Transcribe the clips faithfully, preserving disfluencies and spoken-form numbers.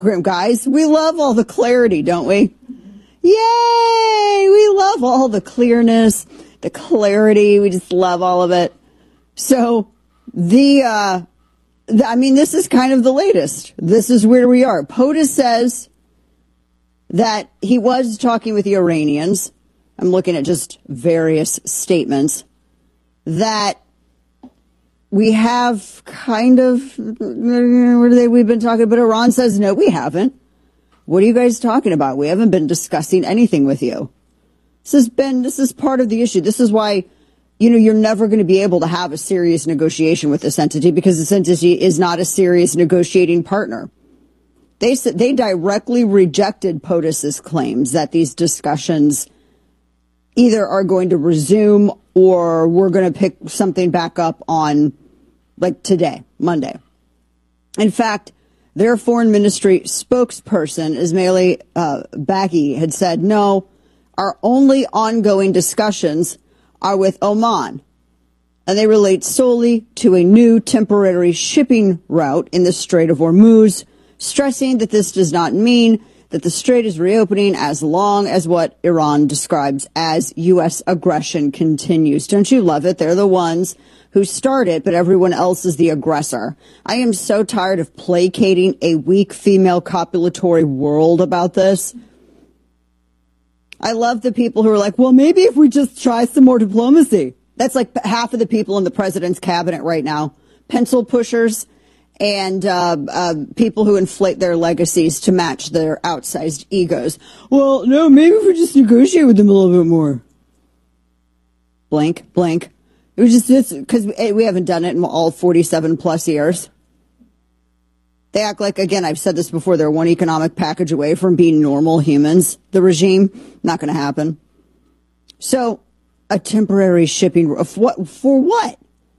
guys. We love all the clarity, don't we? Yay! We love all the clearness, the clarity. We just love all of it. So the, uh, the, I mean, this is kind of the latest. This is where we are. POTUS says that he was talking with the Iranians. I'm looking at just various statements that we have kind of, what are they, we've been talking about. Iran says, no, we haven't. What are you guys talking about? We haven't been discussing anything with you. This has been, this is part of the issue. This is why, you know, you're never going to be able to have a serious negotiation with this entity, because this entity is not a serious negotiating partner. They said they directly rejected POTUS's claims that these discussions either are going to resume or we're going to pick something back up on, like, today, Monday. In fact, their foreign ministry spokesperson, Ismaili uh, Baghi, had said, no, our only ongoing discussions are with Oman, and they relate solely to a new temporary shipping route in the Strait of Hormuz, stressing that this does not mean that the strait is reopening as long as what Iran describes as U S aggression continues. Don't you love it? They're the ones who start it, but everyone else is the aggressor. I am so tired of placating a weak female copulatory world about this. I love the people who are like, well, maybe if we just try some more diplomacy. That's like half of the people in the president's cabinet right now. Pencil pushers and uh, uh, people who inflate their legacies to match their outsized egos. Well, no, maybe if we just negotiate with them a little bit more. Blank, blank. It was just because we haven't done it in all forty-seven plus years. They act like, again, I've said this before, they're one economic package away from being normal humans. The regime, not going to happen. So, a temporary shipping, of what, for what?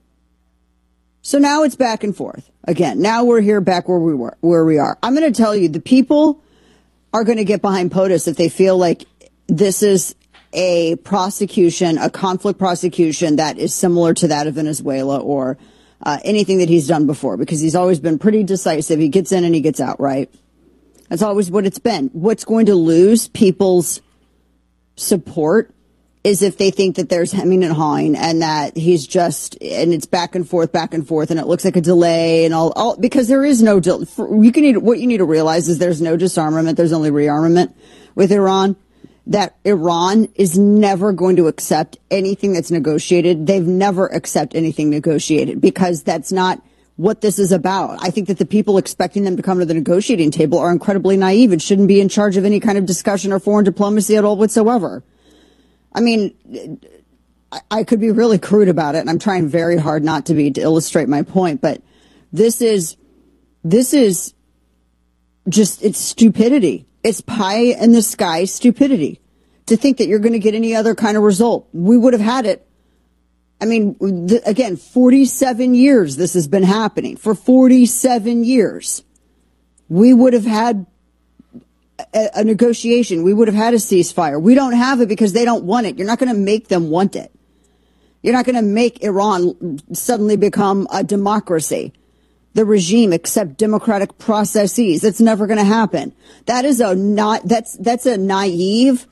So now it's back and forth. Again, now we're here back where we were, where we are. I'm going to tell you, the people are going to get behind POTUS if they feel like this is a prosecution, a conflict prosecution that is similar to that of Venezuela or uh, anything that he's done before, because he's always been pretty decisive. He gets in and he gets out, right? That's always what it's been. What's going to lose people's support is if they think that there's hemming and hawing and that he's just, and it's back and forth, back and forth, and it looks like a delay and all, all because there is no, you can need, what you need to realize is there's no disarmament, there's only rearmament with Iran. That Iran is never going to accept anything that's negotiated. They've never accept anything negotiated because that's not what this is about. I think that the people expecting them to come to the negotiating table are incredibly naive and shouldn't be in charge of any kind of discussion or foreign diplomacy at all whatsoever. I mean, I could be really crude about it, and I'm trying very hard not to be to illustrate my point, but this is, this is just, it's stupidity. It's pie in the sky stupidity to think that you're going to get any other kind of result. We would have had it. I mean, th- again, forty-seven years this has been happening. For forty-seven years, we would have had a, a negotiation. We would have had a ceasefire. We don't have it because they don't want it. You're not going to make them want it. You're not going to make Iran suddenly become a democracy. The regime accept democratic processes. That's never going to happen. That is a not, that's, that's a naive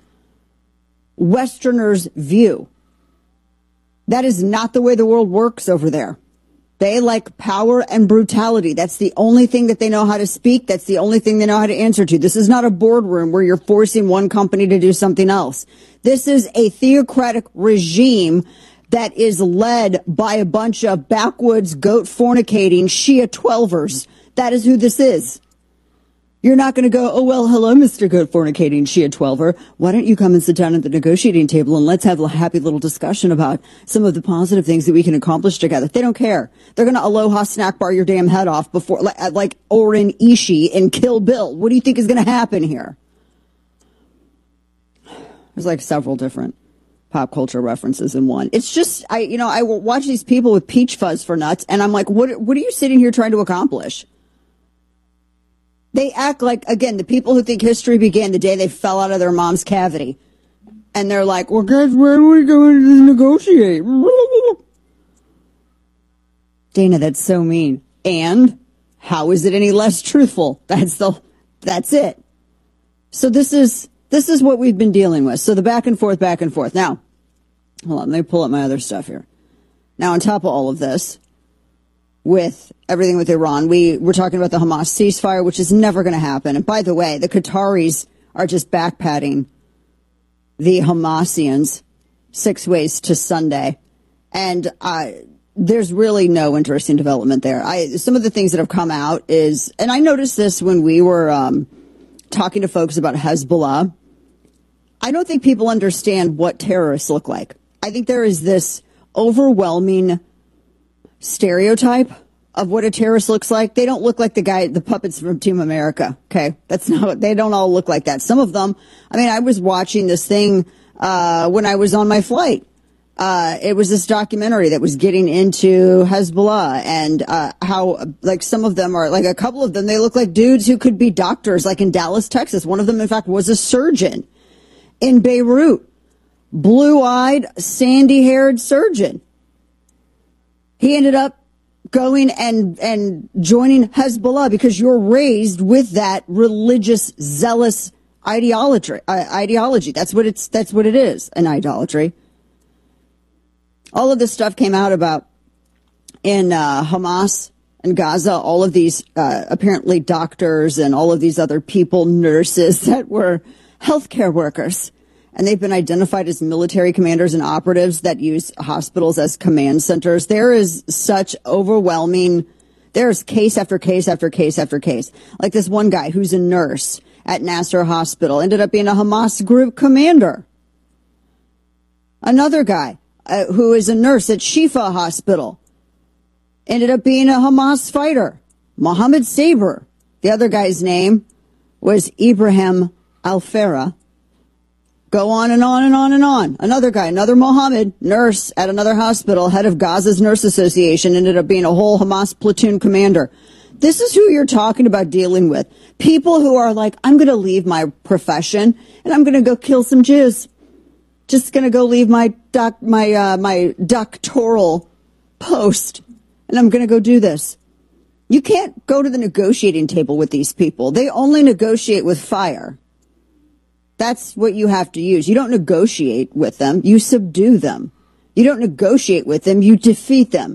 Westerner's view. That is not the way the world works over there. They like power and brutality. That's the only thing that they know how to speak. That's the only thing they know how to answer to. This is not a boardroom where you're forcing one company to do something else. This is a theocratic regime that is led by a bunch of backwoods, goat fornicating Shia twelvers. That is who this is. You're not going to go, oh, well, hello, Mister Goat fornicating Shia twelver. Why don't you come and sit down at the negotiating table and let's have a happy little discussion about some of the positive things that we can accomplish together. They don't care. They're going to aloha snack bar your damn head off before, like, like Oren Ishii in Kill Bill. What do you think is going to happen here? There's like several different pop culture references in one. It's just, I, you know, I watch these people with peach fuzz for nuts, and I'm like, what, what are you sitting here trying to accomplish? They act like, again, the people who think history began the day they fell out of their mom's cavity. And they're like, well, guys, where are we going to negotiate? Dana, that's so mean. And how is it any less truthful? That's the, That's it. So this is, this is what we've been dealing with. So the back and forth, back and forth. Now, hold on, let me pull up my other stuff here. Now, on top of all of this, with everything with Iran, we we're talking about the Hamas ceasefire, which is never going to happen. And by the way, the Qataris are just backpatting the Hamasians six ways to Sunday. And uh, there's really no interesting development there. I, some of the things that have come out is, and I noticed this when we were um, talking to folks about Hezbollah, I don't think people understand what terrorists look like. I think there is this overwhelming stereotype of what a terrorist looks like. They don't look like the guy, the puppets from Team America. Okay. That's not, they don't all look like that. Some of them, I mean, I was watching this thing, uh, when I was on my flight. Uh, it was this documentary that was getting into Hezbollah and, uh, how, like, some of them are, like, a couple of them, they look like dudes who could be doctors, like in Dallas, Texas. One of them, in fact, was a surgeon in Beirut. Blue-eyed, sandy-haired surgeon. He ended up going and and joining Hezbollah because you're raised with that religious, zealous ideology. Uh, ideology. That's what it's. That's what it is. An idolatry. All of this stuff came out about in uh, Hamas and Gaza. All of these uh, apparently doctors and all of these other people, nurses that were healthcare workers. And they've been identified as military commanders and operatives that use hospitals as command centers. There is such overwhelming, there's case after case after case after case. Like this one guy who's a nurse at Nasser Hospital ended up being a Hamas group commander. Another guy uh, who is a nurse at Shifa Hospital ended up being a Hamas fighter. Mohammed Saber. The other guy's name was Ibrahim Al-Farah. Go on and on and on and on. Another guy, another Mohammed, nurse at another hospital, head of Gaza's Nurse Association, ended up being a whole Hamas platoon commander. This is who you're talking about dealing with. People who are like, I'm going to leave my profession and I'm going to go kill some Jews. Just going to go leave my doc, my uh, my doctoral post and I'm going to go do this. You can't go to the negotiating table with these people. They only negotiate with fire. That's what you have to use. You don't negotiate with them. You subdue them. You don't negotiate with them. You defeat them.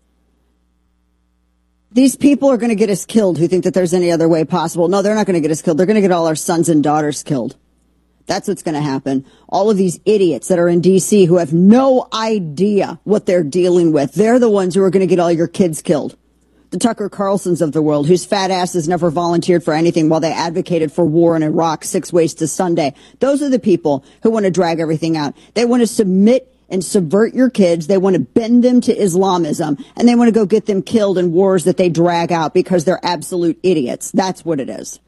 These people are going to get us killed who think that there's any other way possible. No, they're not going to get us killed. They're going to get all our sons and daughters killed. That's what's going to happen. All of these idiots that are in D C who have no idea what they're dealing with, they're the ones who are going to get all your kids killed. The Tucker Carlsons of the world, whose fat asses never volunteered for anything while they advocated for war in Iraq six ways to Sunday. Those are the people who want to drag everything out. They want to submit and subvert your kids. They want to bend them to Islamism, and they want to go get them killed in wars that they drag out because they're absolute idiots. That's what it is.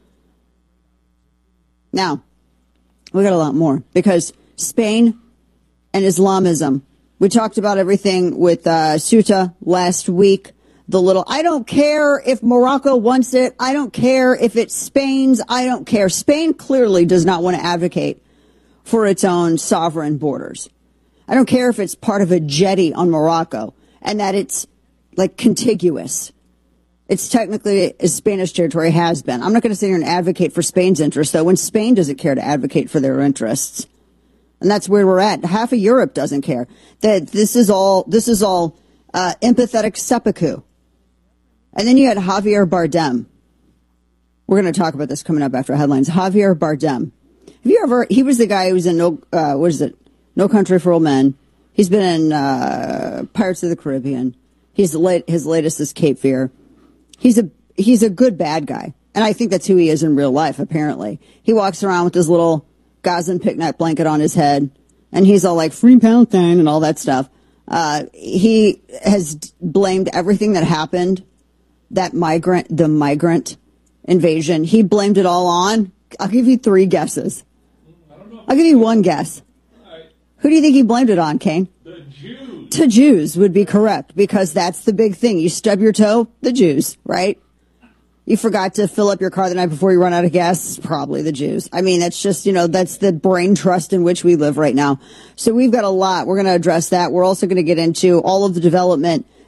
Now, we got a lot more because Spain and Islamism. We talked about everything with uh, Ceuta last week. The little, I don't care if Morocco wants it. I don't care if it's Spain's. I don't care. Spain clearly does not want to advocate for its own sovereign borders. I don't care if it's part of a jetty on Morocco and that it's like contiguous. It's technically a Spanish territory, has been. I'm not going to sit here and advocate for Spain's interests, though, when Spain doesn't care to advocate for their interests. And that's where we're at. Half of Europe doesn't care. That this is all, this is all uh, empathetic seppuku. And then you had Javier Bardem. We're going to talk about this coming up after headlines. Javier Bardem. Have you ever, he was the guy who was in No, uh, what is it? No Country for Old Men. He's been in uh, Pirates of the Caribbean. He's late, his latest is Cape Fear. He's a, he's a good bad guy. And I think that's who he is in real life, apparently. He walks around with his little Gazan picnic blanket on his head. And he's all like, free Palestine and all that stuff. Uh, he has blamed everything that happened. That migrant, the migrant invasion, he blamed it all on. I'll give you three guesses. I don't know. I'll give you one guess. Right. Who do you think he blamed it on, Kane? The Jews. To Jews would be correct, because that's the big thing. You stub your toe, the Jews, right? You forgot to fill up your car the night before you run out of gas, probably the Jews. I mean, that's just, you know, that's the brain trust in which we live right now. So we've got a lot. We're going to address that. We're also going to get into all of the development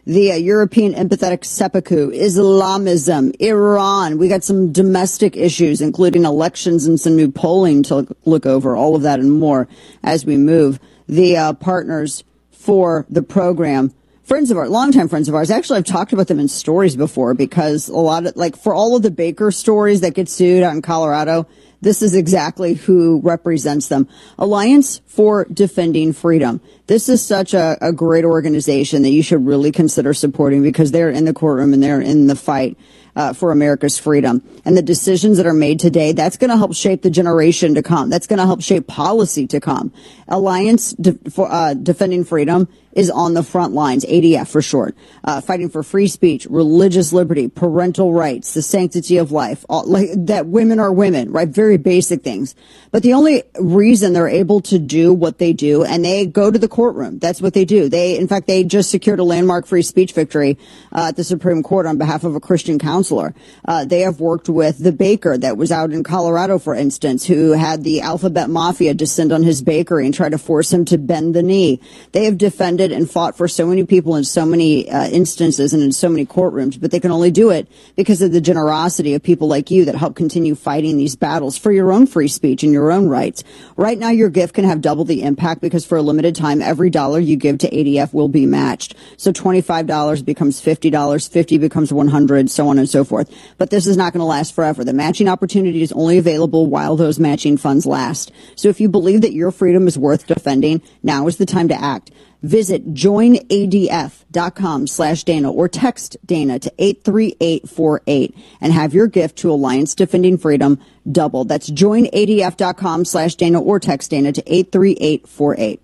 the uh, European empathetic seppuku, Islamism, Iran. We got some domestic issues, including elections and some new polling to look over, all of that and more as we move. The uh, partners for the program, friends of ours, longtime friends of ours. Actually, I've talked about them in stories before because a lot of, like, for all of the Baker stories that get sued out in Colorado, this is exactly who represents them. Alliance for Defending Freedom. This is such a, a great organization that you should really consider supporting because they're in the courtroom and they're in the fight uh, for America's freedom. And the decisions that are made today, that's going to help shape the generation to come. That's going to help shape policy to come. Alliance De- for uh, Defending Freedom is on the front lines, A D F for short, uh, fighting for free speech, religious liberty, parental rights, the sanctity of life, all, like that women are women, right? Very basic things. But the only reason they're able to do what they do, and they go to the courtroom, that's what they do. They, in fact, they just secured a landmark free speech victory uh, at the Supreme Court on behalf of a Christian counselor. Uh, they have worked with the baker that was out in Colorado, for instance, who had the alphabet mafia descend on his bakery and try to force him to bend the knee. They have defended and fought for so many people in so many uh, instances and in so many courtrooms, but they can only do it because of the generosity of people like you that help continue fighting these battles for your own free speech and your own rights. Right now, your gift can have double the impact because for a limited time, every dollar you give to A D F will be matched. So twenty-five dollars becomes fifty dollars, fifty becomes one hundred dollars, so on and so forth. But this is not going to last forever. The matching opportunity is only available while those matching funds last. So if you believe that your freedom is worth defending, now is the time to act. Visit joinadf.com slash Dana or text Dana to eight three eight four eight and have your gift to Alliance Defending Freedom doubled. That's joinadf.com slash Dana or text Dana to eight three eight four eight.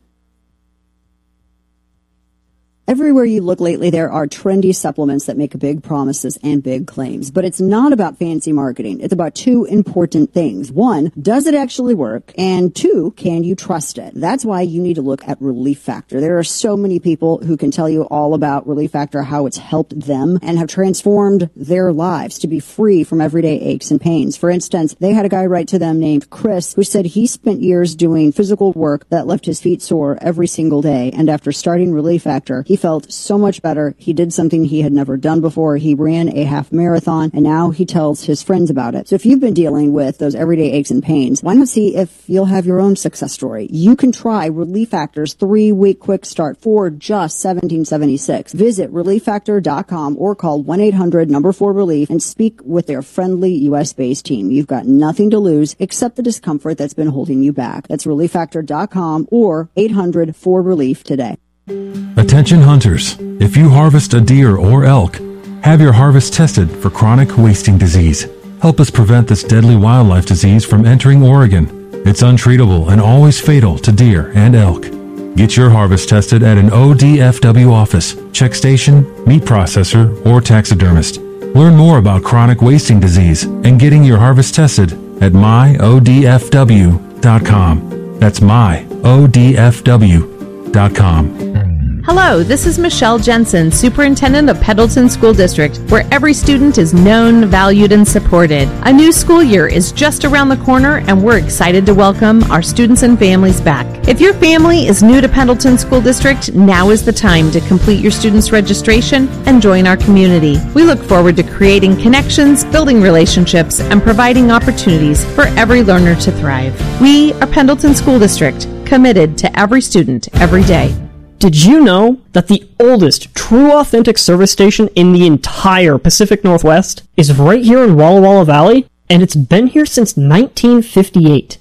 Everywhere you look lately, there are trendy supplements that make big promises and big claims. But it's not about fancy marketing. It's about two important things. One, does it actually work? And two, can you trust it? That's why you need to look at Relief Factor. There are so many people who can tell you all about Relief Factor, how it's helped them and have transformed their lives to be free from everyday aches and pains. For instance, they had a guy write to them named Chris who said he spent years doing physical work that left his feet sore every single day. And after starting Relief Factor, he He felt so much better. He did something he had never done before. He ran a half marathon, and now he tells his friends about it. So if you've been dealing with those everyday aches and pains, why not see if you'll have your own success story? You can try Relief Factor's three-week quick start for just seventeen seventy-six. Visit relief factor dot com or call one eight hundred number four relief and speak with their friendly U S-based team. You've got nothing to lose except the discomfort that's been holding you back. That's relief factor dot com or eight hundred four relief today. Attention hunters, if you harvest a deer or elk, have your harvest tested for chronic wasting disease. Help us prevent this deadly wildlife disease from entering Oregon. It's untreatable and always fatal to deer and elk. Get your harvest tested at an O D F W office, check station, meat processor, or taxidermist. Learn more about chronic wasting disease and getting your harvest tested at my O D F W dot com. That's my O D F W dot com. Hello, this is Michelle Jensen, Superintendent of Pendleton School District, where every student is known, valued, and supported. A new school year is just around the corner, and we're excited to welcome our students and families back. If your family is new to Pendleton School District, now is the time to complete your students' registration and join our community. We look forward to creating connections, building relationships, and providing opportunities for every learner to thrive. We are Pendleton School District, committed to every student, every day. Did you know that the oldest true authentic service station in the entire Pacific Northwest is right here in Walla Walla Valley? And it's been here since nineteen fifty-eight.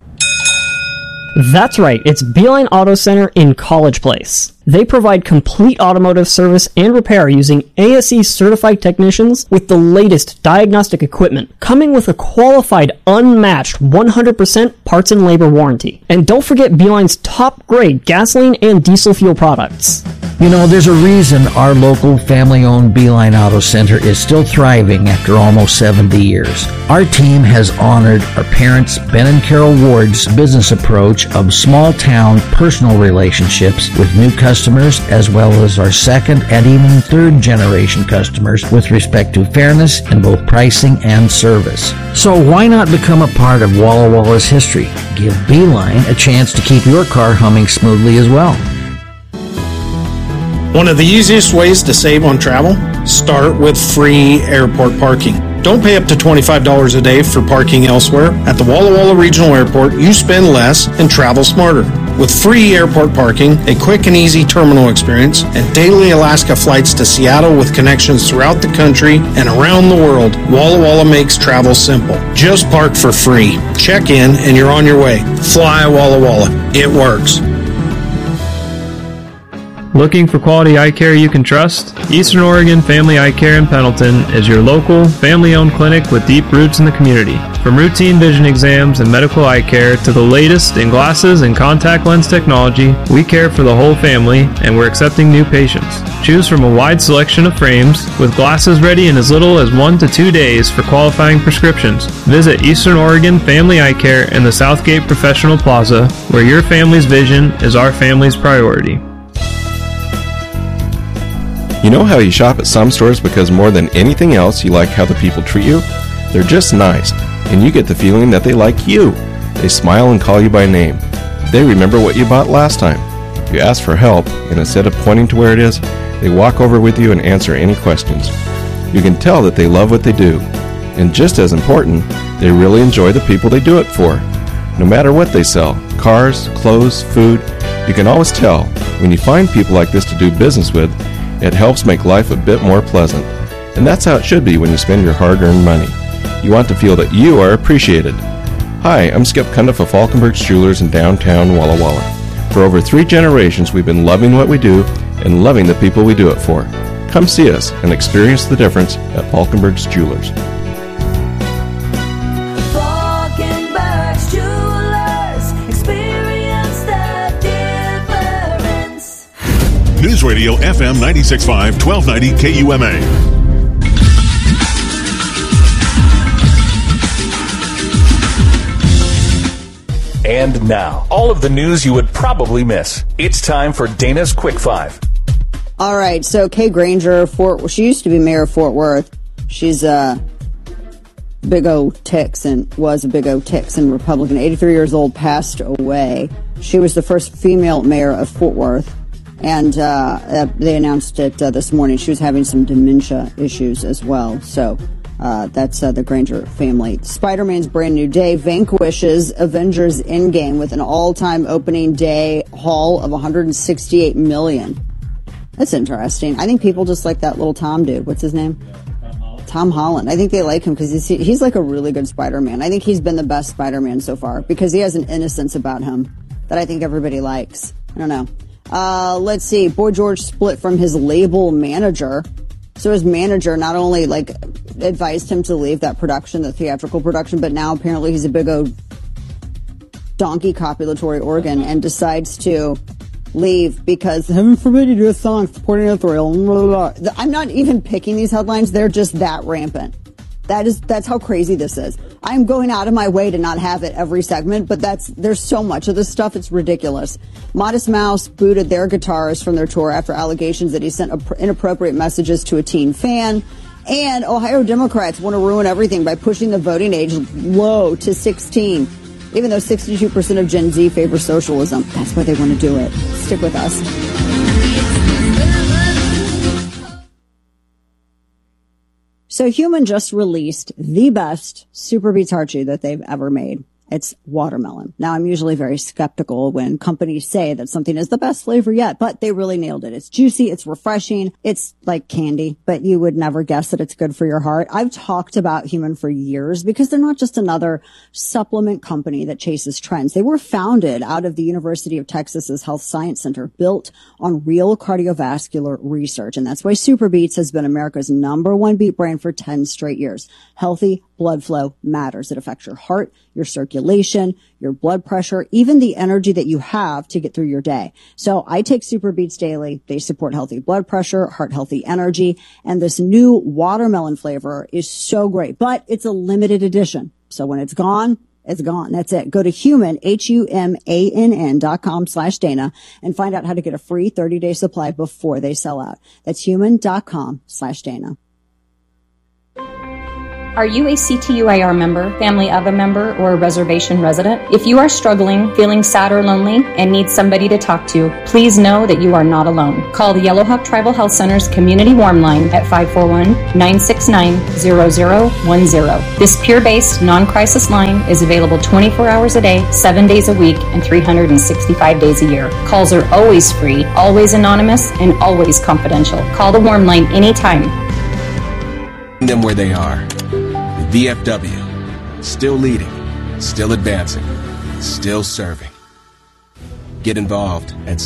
That's right, it's Beeline Auto Center in College Place. They provide complete automotive service and repair using A S E certified technicians with the latest diagnostic equipment, coming with a qualified, unmatched one hundred percent parts and labor warranty. And don't forget Beeline's top-grade gasoline and diesel fuel products. You know, there's a reason our local family-owned Beeline Auto Center is still thriving after almost seventy years. Our team has honored our parents, Ben and Carol Ward's business approach of small-town personal relationships with new customers, as well as our second and even third-generation customers with respect to fairness in both pricing and service. So why not become a part of Walla Walla's history? Give Beeline a chance to keep your car humming smoothly as well. One of the easiest ways to save on travel? Start with free airport parking. Don't pay up to twenty-five dollars a day for parking elsewhere. At the Walla Walla Regional Airport, you spend less and travel smarter. With free airport parking, a quick and easy terminal experience, and daily Alaska flights to Seattle with connections throughout the country and around the world, Walla Walla makes travel simple. Just park for free. Check in and you're on your way. Fly Walla Walla. It works. Looking for quality eye care you can trust? Eastern Oregon Family Eye Care in Pendleton is your local, family-owned clinic with deep roots in the community. From routine vision exams and medical eye care to the latest in glasses and contact lens technology, we care for the whole family and we're accepting new patients. Choose from a wide selection of frames with glasses ready in as little as one to two days for qualifying prescriptions. Visit Eastern Oregon Family Eye Care in the Southgate Professional Plaza, where your family's vision is our family's priority. You know how you shop at some stores because more than anything else you like how the people treat you? They're just nice, and you get the feeling that they like you. They smile and call you by name. They remember what you bought last time. You ask for help, and instead of pointing to where it is, they walk over with you and answer any questions. You can tell that they love what they do. And just as important, they really enjoy the people they do it for. No matter what they sell, cars, clothes, food, you can always tell. When you find people like this to do business with, it helps make life a bit more pleasant. And that's how it should be when you spend your hard-earned money. You want to feel that you are appreciated. Hi, I'm Skip Cundiff of Falkenberg's Jewelers in downtown Walla Walla. For over three generations, we've been loving what we do and loving the people we do it for. Come see us and experience the difference at Falkenberg's Jewelers. Falkenberg's Jewelers. Experience the difference. News Radio F M ninety-six point five, twelve ninety K U M A. And now, all of the news you would probably miss. It's time for Dana's Quick Five. All right, so Kay Granger, Fort, she used to be mayor of Fort Worth. She's a big O Texan, was a big O Texan Republican, eighty-three years old, passed away. She was the first female mayor of Fort Worth, and uh, they announced it uh, this morning. She was having some dementia issues as well, so... Uh, that's uh, the Granger family. Spider-Man's Brand New Day vanquishes Avengers Endgame with an all-time opening day haul of one hundred sixty-eight million dollars. That's interesting. I think people just like that little Tom dude. What's his name? Tom Holland. Tom Holland. I think they like him because he's, he's like a really good Spider-Man. I think he's been the best Spider-Man so far because he has an innocence about him that I think everybody likes. I don't know. Uh, let's see. Boy George split from his label manager. So his manager not only like advised him to leave that production, the theatrical production, but now apparently he's a big old donkey copulatory organ and decides to leave because heaven forbid you do a song supporting Israel. Blah, blah, blah. I'm not even picking these headlines. They're just that rampant. That is, that's how crazy this is. I'm going out of my way to not have it every segment, but that's, there's so much of this stuff. It's ridiculous. Modest Mouse booted their guitarist from their tour after allegations that he sent inappropriate messages to a teen fan. And Ohio Democrats want to ruin everything by pushing the voting age low to sixteen, even though sixty-two percent of Gen Z favor socialism. That's why they want to do it. Stick with us. So Human just released the best Super Beets Heart Chew that they've ever made. It's watermelon. Now, I'm usually very skeptical when companies say that something is the best flavor yet, but they really nailed it. It's juicy. It's refreshing. It's like candy, but you would never guess that it's good for your heart. I've talked about Human for years because they're not just another supplement company that chases trends. They were founded out of the University of Texas's Health Science Center, built on real cardiovascular research. And that's why Super Beets has been America's number one beet brand for ten straight years. Healthy blood flow matters. It affects your heart, your circulation, your blood pressure, even the energy that you have to get through your day. So I take Super Beets daily. They support healthy blood pressure, heart healthy energy, and this new watermelon flavor is so great, but it's a limited edition. So when it's gone, it's gone. That's it. Go to human, H U M A N N dot com slash Dana and find out how to get a free thirty day supply before they sell out. That's human dot com slash Dana. Are you a C T U I R member, family of a member, or a reservation resident? If you are struggling, feeling sad or lonely, and need somebody to talk to, please know that you are not alone. Call the Yellowhawk Tribal Health Center's Community Warm Line at five four one, nine six nine, zero zero one zero. This peer-based, non-crisis line is available twenty-four hours a day, seven days a week, and three hundred sixty-five days a year. Calls are always free, always anonymous, and always confidential. Call the Warm Line anytime. Them where they are. V F W, still leading, still advancing, still serving. Get involved and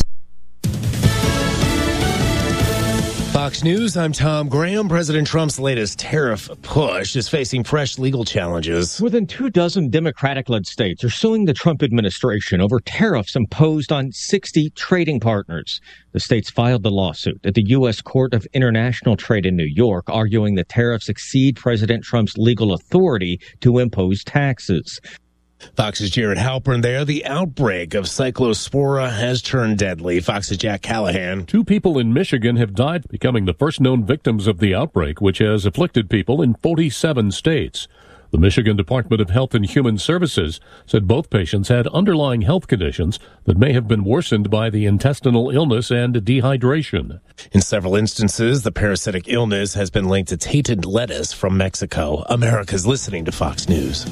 Fox News, I'm Tom Graham. President Trump's latest tariff push is facing fresh legal challenges. More than two dozen Democratic-led states are suing the Trump administration over tariffs imposed on sixty trading partners. The states filed the lawsuit at the U S Court of International Trade in New York, arguing the tariffs exceed President Trump's legal authority to impose taxes. Fox's Jared Halpern there. The outbreak of Cyclospora has turned deadly. Fox's Jack Callahan. Two people in Michigan have died, becoming the first known victims of the outbreak, which has afflicted people in forty-seven states. The Michigan Department of Health and Human Services said both patients had underlying health conditions that may have been worsened by the intestinal illness and dehydration. In several instances, the parasitic illness has been linked to tainted lettuce from Mexico. America's listening to Fox News.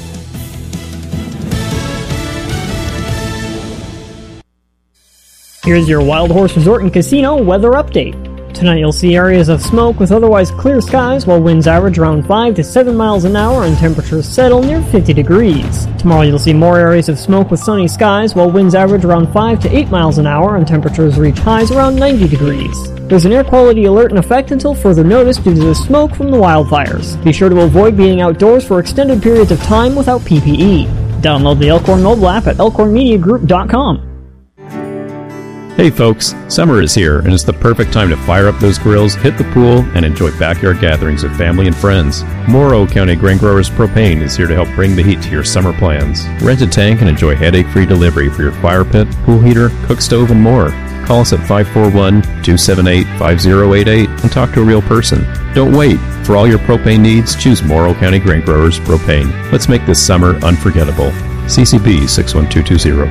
Here's your Wild Horse Resort and Casino weather update. Tonight you'll see areas of smoke with otherwise clear skies, while winds average around five to seven miles an hour and temperatures settle near fifty degrees. Tomorrow you'll see more areas of smoke with sunny skies, while winds average around five to eight miles an hour and temperatures reach highs around ninety degrees. There's an air quality alert in effect until further notice due to the smoke from the wildfires. Be sure to avoid being outdoors for extended periods of time without P P E. Download the Elkhorn mobile app at elkhorn media group dot com. Hey folks, summer is here and it's the perfect time to fire up those grills, hit the pool, and enjoy backyard gatherings with family and friends. Morrow County Grain Growers Propane is here to help bring the heat to your summer plans. Rent a tank and enjoy headache-free delivery for your fire pit, pool heater, cook stove, and more. Call us at five four one, two seven eight, five zero eight eight and talk to a real person. Don't wait. For all your propane needs, choose Morrow County Grain Growers Propane. Let's make this summer unforgettable. C C B six one two two zero.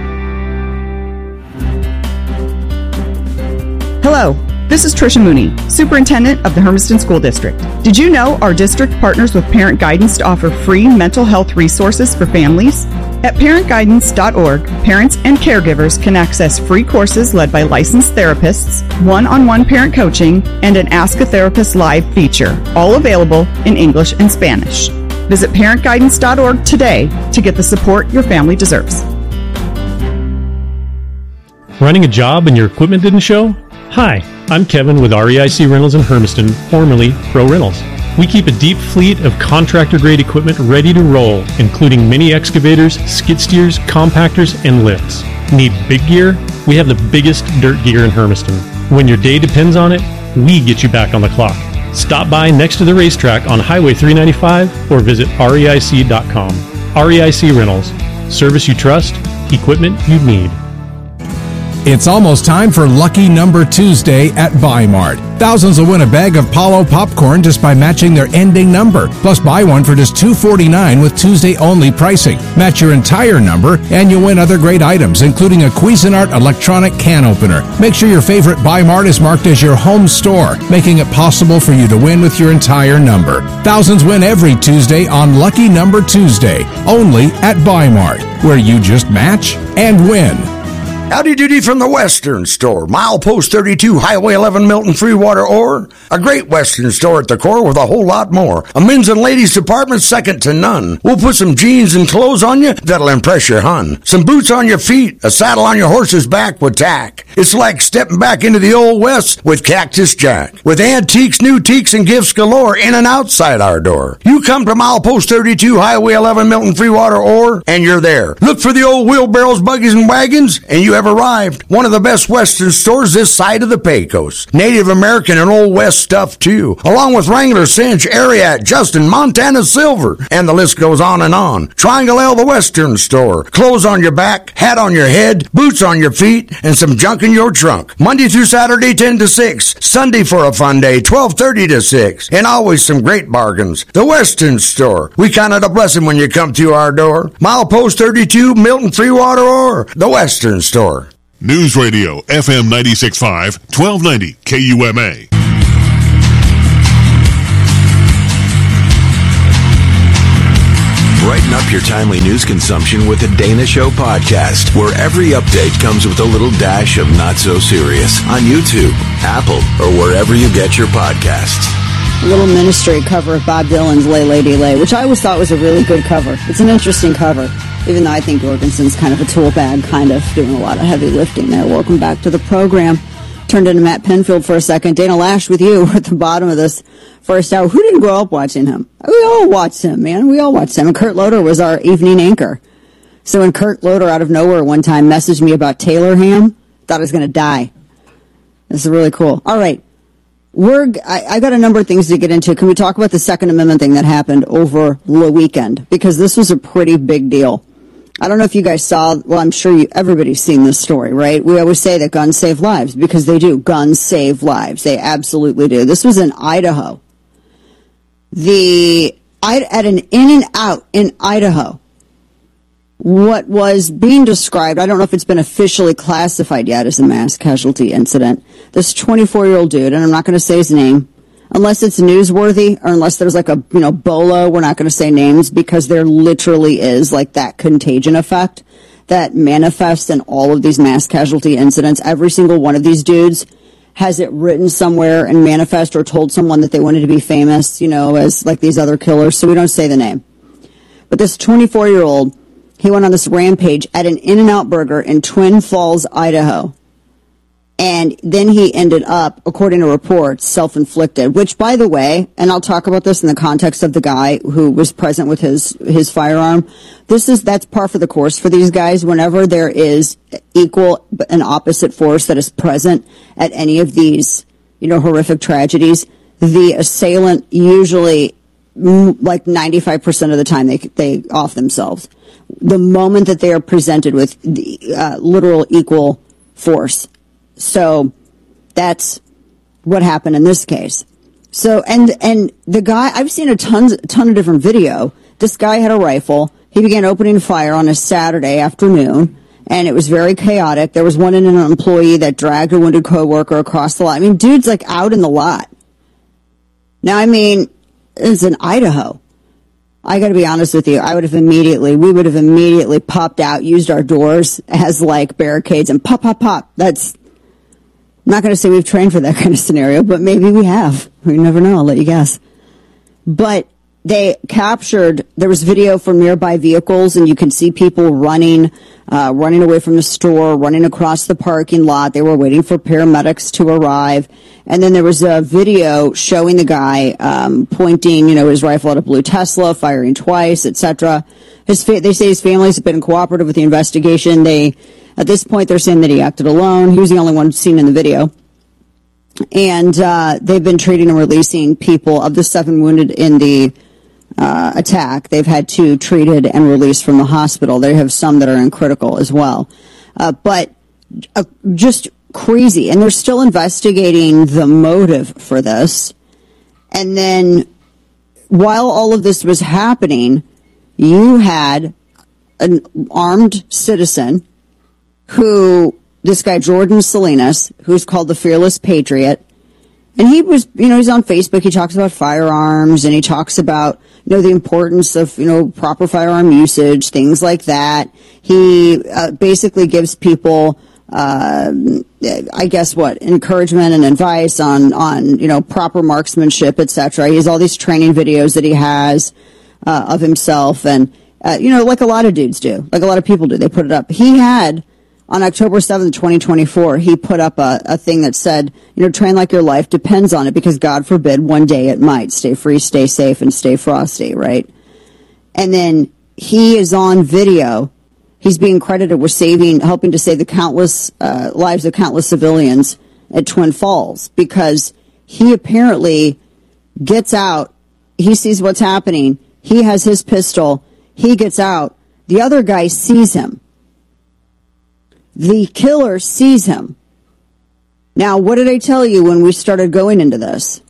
Hello, this is Tricia Mooney, Superintendent of the Hermiston School District. Did you know our district partners with Parent Guidance to offer free mental health resources for families? At parent guidance dot org, parents and caregivers can access free courses led by licensed therapists, one-on-one parent coaching, and an Ask a Therapist Live feature, all available in English and Spanish. Visit parent guidance dot org today to get the support your family deserves. Running a job and your equipment didn't show? Hi, I'm Kevin with R E I C Rentals in Hermiston, formerly Pro Rentals. We keep a deep fleet of contractor-grade equipment ready to roll, including mini excavators, skid steers, compactors, and lifts. Need big gear? We have the biggest dirt gear in Hermiston. When your day depends on it, we get you back on the clock. Stop by next to the racetrack on Highway three ninety-five or visit R E I C dot com. R E I C Rentals. Service you trust, equipment you need. It's almost time for Lucky Number Tuesday at Buy Mart. Thousands will win a bag of Palo popcorn just by matching their ending number. Plus, buy one for just two dollars and forty-nine cents with Tuesday-only pricing. Match your entire number, and you'll win other great items, including a Cuisinart electronic can opener. Make sure your favorite Buy Mart is marked as your home store, making it possible for you to win with your entire number. Thousands win every Tuesday on Lucky Number Tuesday, only at Buy Mart, where you just match and win. Howdy doody from the Western Store, milepost thirty-two, Highway eleven, Milton, Freewater, or a great Western store at the core with a whole lot more. A men's and ladies department second to none. We'll put some jeans and clothes on you that'll impress your hun. Some boots on your feet, a saddle on your horse's back with tack. It's like stepping back into the old West with Cactus Jack. With antiques, new teaks, and gifts galore in and outside our door. You come to milepost thirty-two, Highway eleven, Milton, Freewater, or, and you're there. Look for the old wheelbarrows, buggies, and wagons, and you have have arrived. One of the best Western stores this side of the Pecos. Native American and Old West stuff, too. Along with Wrangler, Cinch, Ariat, Justin, Montana Silver. And the list goes on and on. Triangle L, the Western store. Clothes on your back, hat on your head, boots on your feet, and some junk in your trunk. Monday through Saturday, ten to six. Sunday for a fun day, twelve thirty to six. And always some great bargains. The Western store. We count it a blessing when you come through our door. Milepost thirty-two, Milton Freewater, or the Western store. News Radio F M ninety-six point five, twelve ninety K U M A. Brighten up your timely news consumption with the Dana Show podcast, where every update comes with a little dash of not so serious on YouTube, Apple, or wherever you get your podcasts. A little Ministry cover of Bob Dylan's Lay Lady Lay, which I always thought was a really good cover. It's an interesting cover, even though I think Jorgensen's kind of a tool bag, kind of doing a lot of heavy lifting there. Welcome back to the program. Turned into Matt Penfield for a second. Dana Lash with you at the bottom of this first hour. Who didn't grow up watching him? We all watched him, man. We all watched him. And Kurt Loder was our evening anchor. So when Kurt Loder out of nowhere one time messaged me about Taylor Ham, thought I was going to die. This is really cool. All right. We're, I, I got a number of things to get into. Can we talk about the Second Amendment thing that happened over the weekend? Because this was a pretty big deal. I don't know if you guys saw, well, I'm sure you, everybody's seen this story, right? We always say that guns save lives because they do. Guns save lives. They absolutely do. This was in Idaho. The, at an In-N-Out in Idaho, what was being described, I don't know if it's been officially classified yet as a mass casualty incident. This twenty-four-year-old dude, and I'm not going to say his name, unless it's newsworthy or unless there's like a, you know, bolo, we're not going to say names because there literally is like that contagion effect that manifests in all of these mass casualty incidents. Every single one of these dudes has it written somewhere and manifest or told someone that they wanted to be famous, you know, as like these other killers. So we don't say the name. But this twenty-four-year-old, he went on this rampage at an In-N-Out Burger in Twin Falls, Idaho. And then he ended up, according to reports, self-inflicted, which, by the way, and I'll talk about this in the context of the guy who was present with his, his firearm. This is, that's par for the course for these guys. Whenever there is equal and opposite force that is present at any of these, you know, horrific tragedies, the assailant usually, like ninety-five percent of the time, they, they off themselves. The moment that they are presented with the, uh, literal equal force. So that's what happened in this case. So, and, and the guy, I've seen a ton, ton of different video. This guy had a rifle. He began opening fire on a Saturday afternoon, and it was very chaotic. There was one in an employee that dragged a wounded coworker across the lot. I mean, dude's like out in the lot. Now, I mean, it's in Idaho. I got to be honest with you. I would have immediately, we would have immediately popped out, used our doors as like barricades and pop, pop, pop. That's, I'm not going to say we've trained for that kind of scenario, but maybe we have. We never know. I'll let you guess. But they captured, there was video from nearby vehicles, and you can see people running, uh, running away from the store, running across the parking lot. They were waiting for paramedics to arrive. And then there was a video showing the guy um, pointing, you know, his rifle at a blue Tesla, firing twice, et cetera. His fa- they say his family's been cooperative with the investigation. They, at this point, they're saying that he acted alone. He was the only one seen in the video. And uh, they've been treating and releasing people. Of the seven wounded in the uh, attack, they've had two treated and released from the hospital. They have some that are in critical as well. Uh, but uh, just crazy. And they're still investigating the motive for this. And then while all of this was happening, you had an armed citizen who, this guy Jordan Salinas, who's called the Fearless Patriot, and he was, you know, he's on Facebook, he talks about firearms, and he talks about, you know, the importance of, you know, proper firearm usage, things like that. He uh, basically gives people, uh, I guess what, encouragement and advice on, on, you know, proper marksmanship, et cetera. He has all these training videos that he has uh, of himself, and, uh, you know, like a lot of dudes do, like a lot of people do, they put it up. He had, on October seventh, twenty twenty-four, he put up a, a thing that said, you know, train like your life depends on it because God forbid one day it might. Stay free, stay safe, and stay frosty, right? And then he is on video He's being credited with saving, helping to save the countless uh, lives of countless civilians at Twin Falls, because he apparently gets out. He sees what's happening. He has his pistol. He gets out. The other guy sees him. The killer sees him. Now, what did I tell you when we started going into this?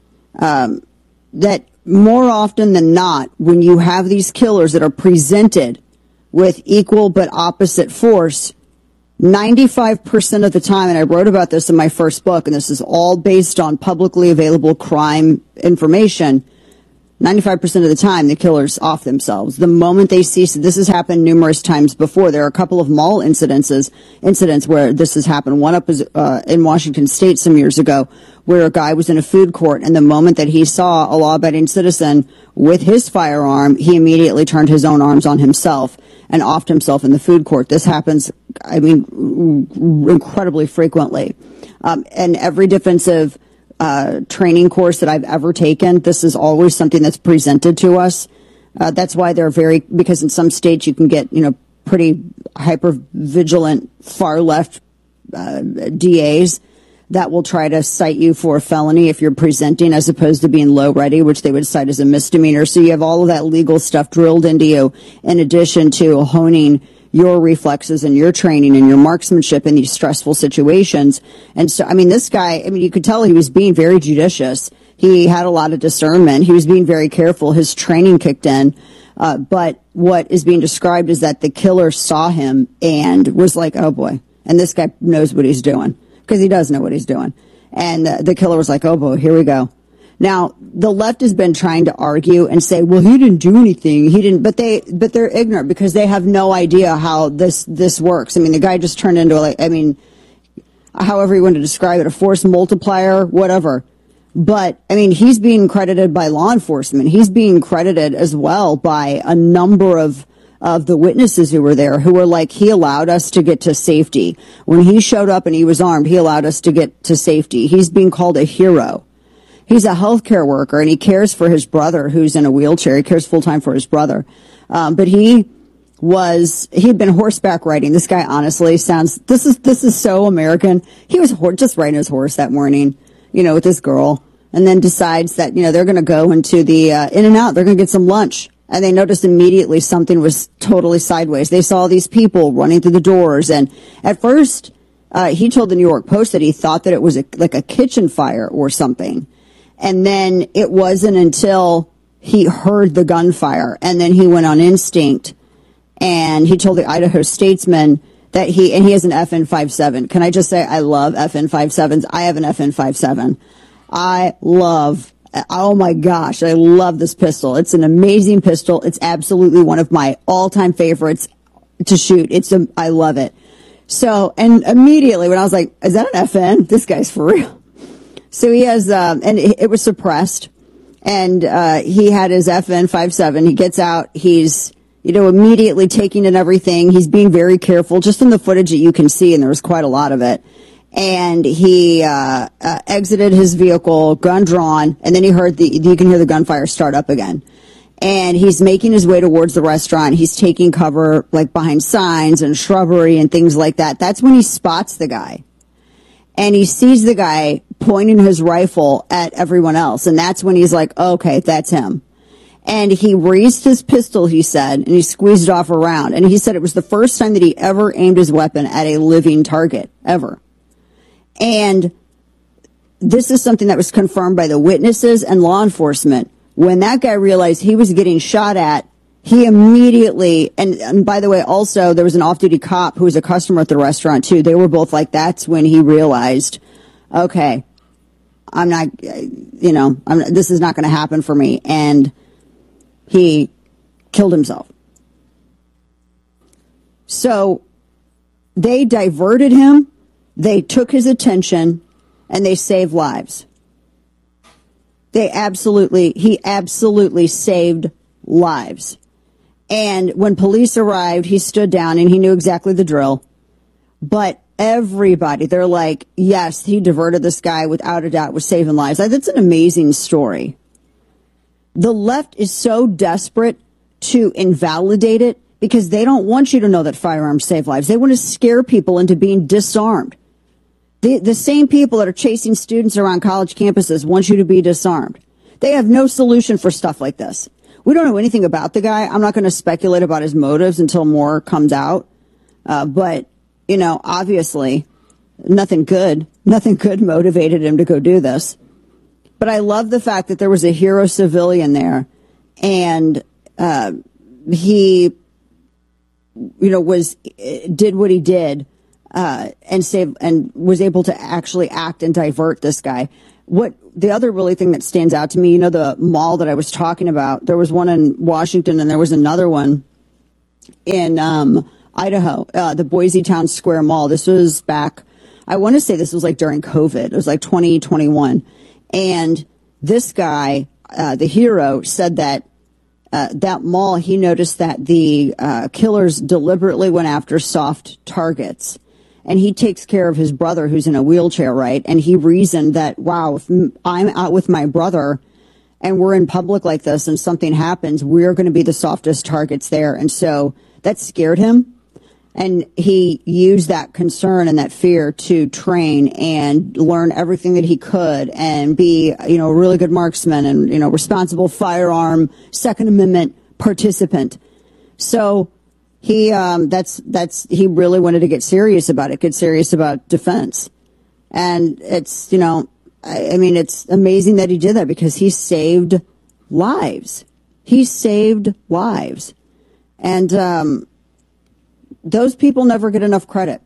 Um, that more often than not, when you have these killers that are presented with equal but opposite force, ninety-five percent of the time, and I wrote about this in my first book, and this is all based on publicly available crime information, ninety-five percent of the time, the killer's off themselves. The moment they see, so this has happened numerous times before. There are a couple of mall incidences, incidents where this has happened. One up is, uh, in Washington State some years ago, where a guy was in a food court, and the moment that he saw a law-abiding citizen with his firearm, he immediately turned his own arms on himself and offed himself in the food court. This happens, I mean, incredibly frequently. Um, and every defensive uh, training course that I've ever taken, this is always something that's presented to us. Uh, that's why they're very, because in some states you can get, you know, pretty hyper-vigilant, far-left uh, D As that will try to cite you for a felony if you're presenting, as opposed to being low ready, which they would cite as a misdemeanor. So you have all of that legal stuff drilled into you, in addition to honing your reflexes and your training and your marksmanship in these stressful situations. And so, I mean, this guy, I mean, you could tell he was being very judicious. He had a lot of discernment. He was being very careful. His training kicked in. Uh, but what is being described is that the killer saw him and was like, oh boy. And this guy knows what he's doing, because he does know what he's doing. And uh, the killer was like, oh boy, here we go. Now, the left has been trying to argue and say, well, he didn't do anything. He didn't, but they, but they're ignorant, because they have no idea how this, this works. I mean, the guy just turned into, like, I mean, however you want to describe it, a force multiplier, whatever. But, I mean, he's being credited by law enforcement. He's being credited as well by a number of of the witnesses who were there, who were like, he allowed us to get to safety. When he showed up and he was armed, he allowed us to get to safety. He's being called a hero. He's a healthcare worker, and he cares for his brother who's in a wheelchair. He cares full-time for his brother. Um, but he was, he'd been horseback riding. This guy honestly sounds, this is, this is so American. He was ho- just riding his horse that morning, you know, with this girl, and then decides that, you know, they're going to go into the uh, In-N-Out. They're going to get some lunch. And they noticed immediately something was totally sideways. They saw these people running through the doors. And at first, uh, he told the New York Post that he thought that it was a, like a kitchen fire or something. And then it wasn't until he heard the gunfire. And then he went on instinct. And he told the Idaho Statesman that he, and he has an F N fifty-seven. Can I just say, I love F N fifty-sevens. I have an F N fifty-seven. I love Oh my gosh, I love this pistol. It's an amazing pistol. It's absolutely one of my all-time favorites to shoot. It's a, I love it. So, and immediately when I was like, is that an F N? This guy's for real. So he has, um, and it, it was suppressed, and uh, he had his F N fifty-seven. He gets out. He's, you know, immediately taking in everything. He's being very careful, just in the footage that you can see, and there was quite a lot of it. And he uh, uh, exited his vehicle, gun drawn, and then he heard the, you can hear the gunfire start up again. And he's making his way towards the restaurant. He's taking cover, like, behind signs and shrubbery and things like that. That's when he spots the guy. And he sees the guy pointing his rifle at everyone else. And that's when he's like, okay, that's him. And he raised his pistol, he said, and he squeezed off a round. And he said it was the first time that he ever aimed his weapon at a living target, ever. And this is something that was confirmed by the witnesses and law enforcement. When that guy realized he was getting shot at, he immediately, and, and by the way, also there was an off-duty cop who was a customer at the restaurant too. They were both like, that's when he realized, okay, I'm not, you know, I'm, this is not going to happen for me. And he killed himself. So they diverted him. They took his attention, and they saved lives. They absolutely, he absolutely saved lives. And when police arrived, he stood down, and he knew exactly the drill. But everybody, they're like, yes, he diverted this guy without a doubt, was saving lives. That's an amazing story. The left is so desperate to invalidate it, because they don't want you to know that firearms save lives. They want to scare people into being disarmed. The, the same people that are chasing students around college campuses want you to be disarmed. They have no solution for stuff like this. We don't know anything about the guy. I'm not going to speculate about his motives until more comes out. Uh, but, you know, obviously nothing good, nothing good motivated him to go do this. But I love the fact that there was a hero civilian there, and uh, he, you know, was did what he did uh, and save and was able to actually act and divert this guy. What the other really thing that stands out to me, you know, the mall that I was talking about, there was one in Washington and there was another one in um, Idaho, uh, the Boise Town Square Mall. This was back, I want to say this was like during COVID. It was like twenty twenty-one. And this guy, uh, the hero, said that uh, that mall, he noticed that the uh, killers deliberately went after soft targets. And he takes care of his brother who's in a wheelchair, right? And he reasoned that, wow, if I'm out with my brother and we're in public like this and something happens, we're going to be the softest targets there. And so that scared him. And he used that concern and that fear to train and learn everything that he could and be, you know, a really good marksman and, you know, responsible firearm, Second Amendment participant. So he, um, that's, that's, he really wanted to get serious about it, get serious about defense. And it's, you know, I, I mean, it's amazing that he did that because he saved lives. He saved lives. And, um, those people never get enough credit.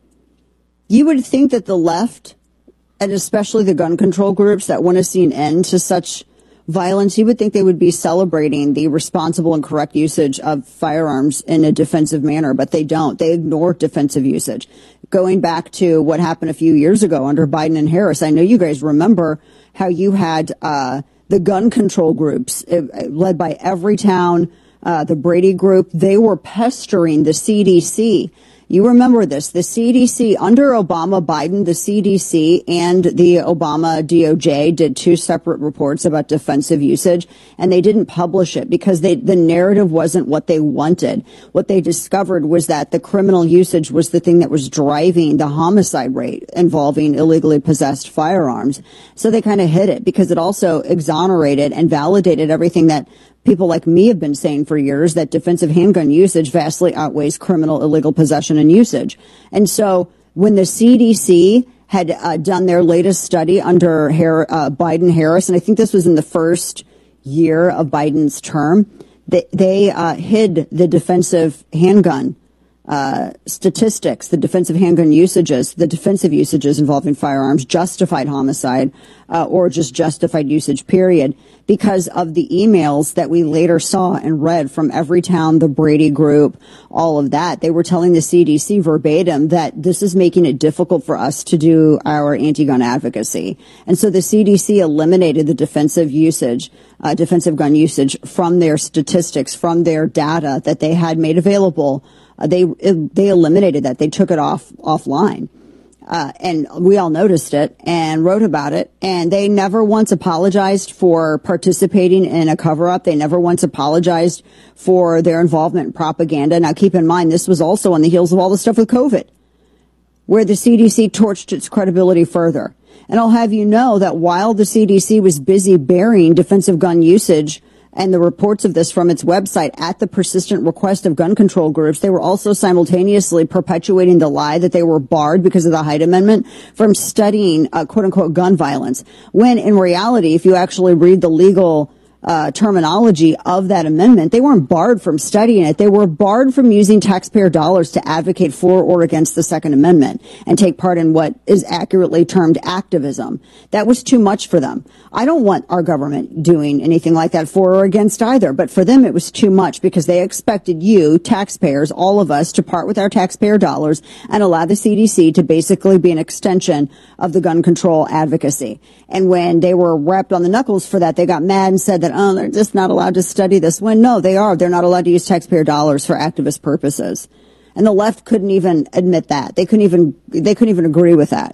You would think that the left, and especially the gun control groups that want to see an end to such violence, you would think they would be celebrating the responsible and correct usage of firearms in a defensive manner, but they don't. They ignore defensive usage. Going back to what happened a few years ago under Biden and Harris, I know you guys remember how you had uh, the gun control groups uh, led by Everytown, Uh, the Brady Group, they were pestering the C D C. You remember this, the C D C under Obama, Biden, the C D C and the Obama D O J did two separate reports about defensive usage, and they didn't publish it because they, the narrative wasn't what they wanted. What they discovered was that the criminal usage was the thing that was driving the homicide rate involving illegally possessed firearms. So they kind of hid it because it also exonerated and validated everything that people like me have been saying for years, that defensive handgun usage vastly outweighs criminal illegal possession and usage. And so when the C D C had uh, done their latest study under Har- uh, Biden-Harris, and I think this was in the first year of Biden's term, they, they uh, hid the defensive handgun uh, statistics, the defensive handgun usages, the defensive usages involving firearms, justified homicide, uh, or just justified usage, period, because of the emails that we later saw and read from Everytown, the Brady Group, all of that. They were telling the C D C verbatim that this is making it difficult for us to do our anti-gun advocacy. And so the C D C eliminated the defensive usage, uh, defensive gun usage from their statistics, from their data that they had made available. Uh, they they eliminated that. They took it off offline. Uh, and we all noticed it and wrote about it. And they never once apologized for participating in a cover-up. They never once apologized for their involvement in propaganda. Now, keep in mind, this was also on the heels of all the stuff with COVID, where the C D C torched its credibility further. And I'll have you know that while the C D C was busy burying defensive gun usage and the reports of this from its website at the persistent request of gun control groups, they were also simultaneously perpetuating the lie that they were barred because of the Hyde Amendment from studying uh, quote-unquote gun violence, when in reality, if you actually read the legal uh, terminology of that amendment, they weren't barred from studying it. They were barred from using taxpayer dollars to advocate for or against the Second Amendment and take part in what is accurately termed activism. That was too much for them. I don't want our government doing anything like that for or against either, but for them it was too much because they expected you, taxpayers, all of us, to part with our taxpayer dollars and allow the C D C to basically be an extension of the gun control advocacy. And when they were wrapped on the knuckles for that, they got mad and said that, oh, they're just not allowed to study this. When no, they are. They're not allowed to use taxpayer dollars for activist purposes. And the left couldn't even admit that. They couldn't even, they couldn't even agree with that.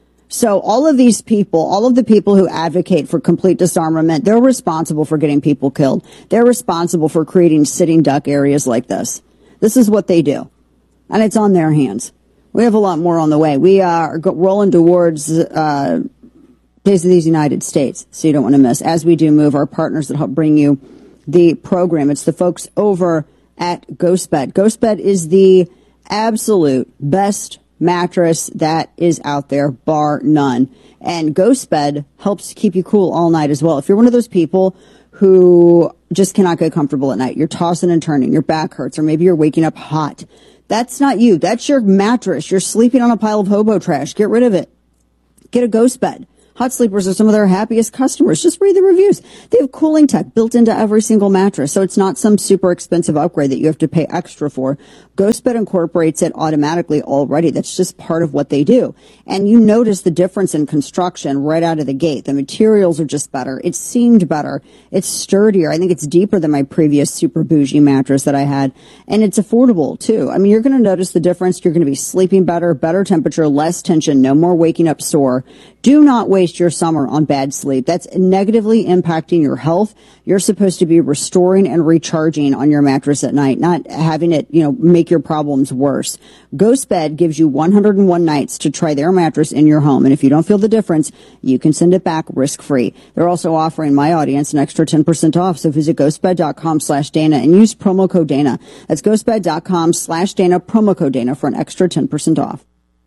So all of these people, all of the people who advocate for complete disarmament, they're responsible for getting people killed. They're responsible for creating sitting duck areas like this. This is what they do. And it's on their hands. We have a lot more on the way. We are rolling towards uh, Days of these United States, so you don't want to miss. As we do move, our partners that help bring you the program. It's the folks over at GhostBed. GhostBed is the absolute best mattress that is out there, bar none. And GhostBed helps keep you cool all night as well. If you're one of those people who just cannot get comfortable at night, you're tossing and turning, your back hurts, or maybe you're waking up hot. That's not you. That's your mattress. You're sleeping on a pile of hobo trash. Get rid of it. Get a GhostBed. Hot sleepers are some of their happiest customers. Just read the reviews. They have cooling tech built into every single mattress, so it's not some super expensive upgrade that you have to pay extra for. GhostBed incorporates it automatically already. That's just part of what they do. And you notice the difference in construction right out of the gate. The materials are just better. It seemed better. It's sturdier. I think it's deeper than my previous super bougie mattress that I had. And it's affordable, too. I mean, you're going to notice the difference. You're going to be sleeping better, better temperature, less tension, no more waking up sore. Do not waste your summer on bad sleep. That's negatively impacting your health. You're supposed to be restoring and recharging on your mattress at night, not having it, you know, make your problems worse. GhostBed gives you one hundred one nights to try their mattress in your home. And if you don't feel the difference, you can send it back risk-free. They're also offering my audience an extra ten percent off. So visit ghostbed.com slash Dana and use promo code Dana. That's ghostbed.com slash Dana, promo code Dana for an extra ten percent off.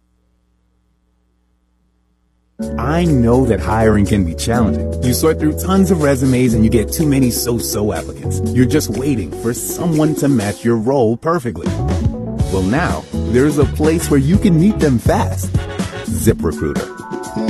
I know that hiring can be challenging. You sort through tons of resumes and you get too many so-so applicants. You're just waiting for someone to match your role perfectly. Well, now there's a place where you can meet them fast. ZipRecruiter.